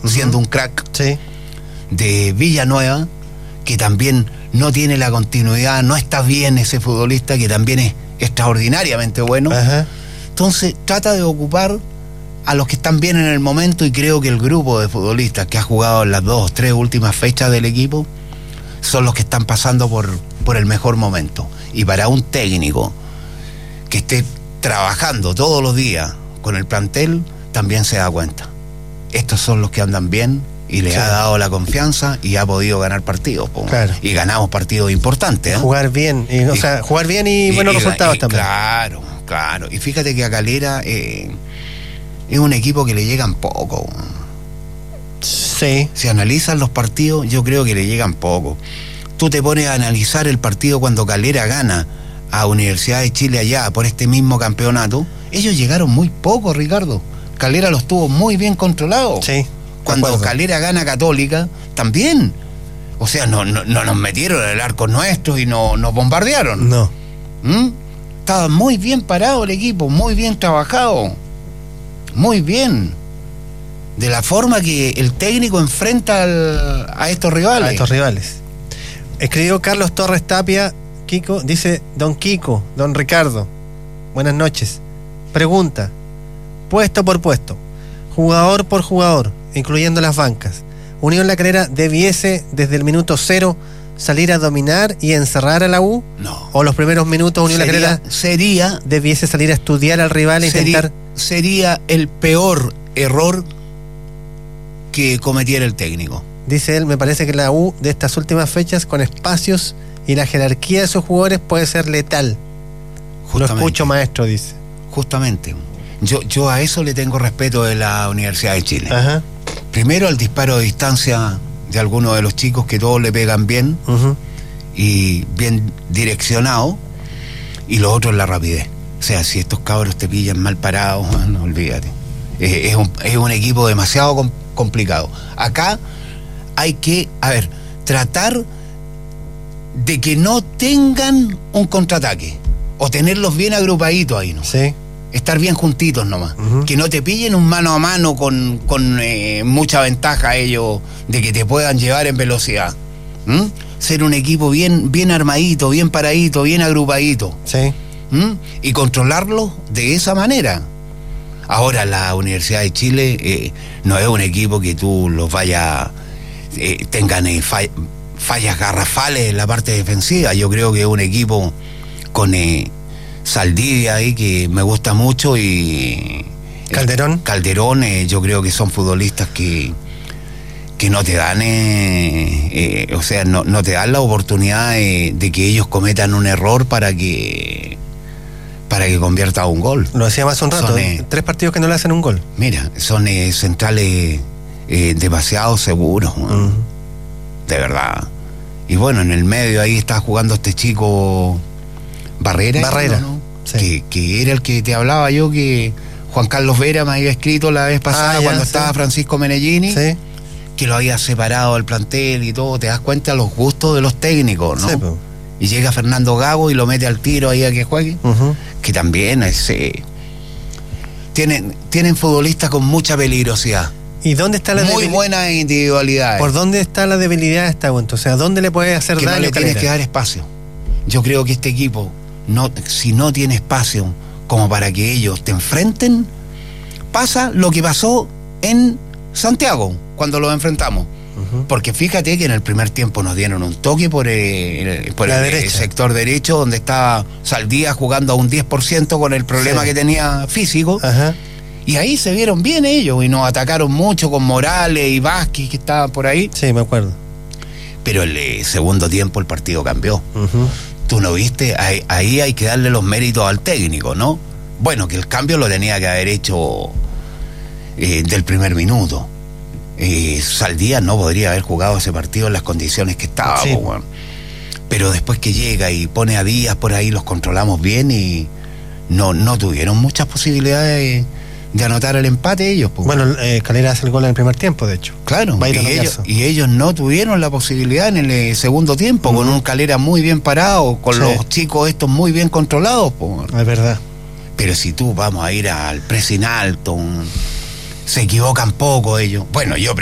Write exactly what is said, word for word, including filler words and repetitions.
uh-huh. siendo un crack. Sí. De Villanueva, que también no tiene la continuidad, no está bien ese futbolista, que también es extraordinariamente bueno. Ajá. Entonces trata de ocupar a los que están bien en el momento, y creo que el grupo de futbolistas que ha jugado en las dos, tres últimas fechas del equipo son los que están pasando por, por el mejor momento. Y para un técnico que esté trabajando todos los días con el plantel, también se da cuenta. Estos son los que andan bien, y le sí. ha dado la confianza y ha podido ganar partidos. Claro. Y ganamos partidos importantes. ¿eh? Jugar bien, y, o y, sea, jugar bien y, y buenos y, resultados y, también. Claro, claro. Y fíjate que a Calera eh, es un equipo que le llegan poco. Sí. Si analizan los partidos, yo creo que le llegan poco. Tú te pones a analizar el partido cuando Calera gana a Universidad de Chile allá por este mismo campeonato. Ellos llegaron muy poco, Ricardo. Calera los tuvo muy bien controlados. Sí. Cuando Calera gana Católica, también. O sea, no, no, no nos metieron en el arco nuestro y no, nos bombardearon. No. ¿Mm? Estaba muy bien parado el equipo, muy bien trabajado. Muy bien. De la forma que el técnico enfrenta al, a estos rivales. A estos rivales. Escribió Carlos Torres Tapia, Kiko, dice: Don Kiko, Don Ricardo, buenas noches. Pregunta, puesto por puesto, jugador por jugador, incluyendo las bancas, Unión La Calera debiese desde el minuto cero salir a dominar y encerrar a la U. No. O los primeros minutos Unión sería, La Calera sería debiese salir a estudiar al rival e sería, intentar. Sería el peor error que cometiera el técnico. Dice él: me parece que la U de estas últimas fechas, con espacios y la jerarquía de sus jugadores, puede ser letal. Justamente. Lo escucho, maestro, dice. Justamente. Yo, yo a eso le tengo respeto de la Universidad de Chile. Ajá. Primero, al disparo de distancia de algunos de los chicos, que todos le pegan bien, uh-huh. y bien direccionado, y lo otro es la rapidez. O sea, si estos cabros te pillan mal parados, no, olvídate. Es, es, un, es un equipo demasiado com- complicado. Acá hay que, a ver, tratar de que no tengan un contraataque, o tenerlos bien agrupaditos ahí, ¿no? Sí. Estar bien juntitos nomás. Uh-huh. Que no te pillen un mano a mano con, con eh, mucha ventaja ellos de que te puedan llevar en velocidad. ¿Mm? Ser un equipo bien, bien armadito, bien paradito, bien agrupadito. Sí. ¿Mm? Y controlarlo de esa manera. Ahora la Universidad de Chile eh, no es un equipo que tú los vayas, eh, tengan eh, fall, fallas garrafales en la parte defensiva. Yo creo que es un equipo con eh, Saldivia ahí, que me gusta mucho, y Calderón. Calderón, eh, yo creo que son futbolistas que que no te dan, eh, eh, o sea, no, no te dan la oportunidad de, de que ellos cometan un error para que para que convierta un gol. Lo decíamos hace un rato, son, eh, tres partidos que no le hacen un gol. Mira, son eh, centrales eh, demasiado seguros, ¿no? Uh-huh. De verdad. Y bueno, en el medio ahí está jugando este chico Barrera. Barrera, ¿no? Sí. Que, que era el que te hablaba yo, que Juan Carlos Vera me había escrito la vez pasada, ah, ya, cuando sí. estaba Francisco Menellini, sí. que lo había separado del plantel y todo. Te das cuenta de los gustos de los técnicos, ¿no? Sí, pues. Y llega Fernando Gago y lo mete al tiro ahí a que juegue, uh-huh. que también es, eh, tienen, tienen futbolistas con mucha peligrosidad. ¿Y dónde está la muy debilidad? buenas individualidades. ¿Por dónde está la debilidad de esta cuenta? O sea, ¿dónde le puede hacer que daño? No le tienes que dar espacio. Yo creo que este equipo, no, si no tiene espacio como para que ellos te enfrenten, pasa lo que pasó en Santiago cuando los enfrentamos. Uh-huh. Porque fíjate que en el primer tiempo nos dieron un toque por, eh, por el, el sector derecho, donde estaba Saldía jugando a un diez por ciento con el problema sí. que tenía físico. Uh-huh. Y ahí se vieron bien ellos y nos atacaron mucho con Morales y Vázquez, que estaban por ahí. Sí, me acuerdo. Pero el eh, segundo tiempo el partido cambió. Uh-huh. ¿Tú no viste? Ahí, ahí hay que darle los méritos al técnico, ¿no? Bueno, que el cambio lo tenía que haber hecho eh, del primer minuto. Eh, Saldía no podría haber jugado ese partido en las condiciones que estaba, sí. bueno. Pero después que llega y pone a Díaz por ahí, los controlamos bien y no, no tuvieron muchas posibilidades de, de anotar el empate ellos. Pues. Bueno, eh, Calera hace el gol en el primer tiempo, de hecho. Claro, y ellos, y ellos no tuvieron la posibilidad en el eh, segundo tiempo, uh-huh. con un Calera muy bien parado, con sí. los chicos estos muy bien controlados. Pues. Es verdad. Pero si tú vamos a ir al pressing alto, se equivocan poco ellos. Bueno, yo